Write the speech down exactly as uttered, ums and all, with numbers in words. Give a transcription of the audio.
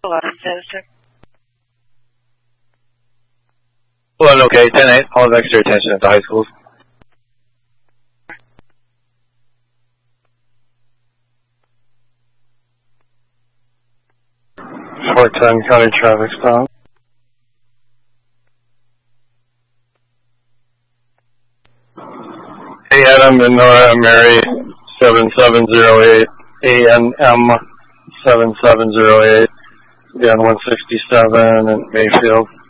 eleven status check. eleven, okay, ten eight, all of extra attention at the high schools. four ten County traffic stop. Hey Adam and Nora, Mary, seven seven zero eight, A N M seven seven zero eight, again one sixty-seven in Mayfield.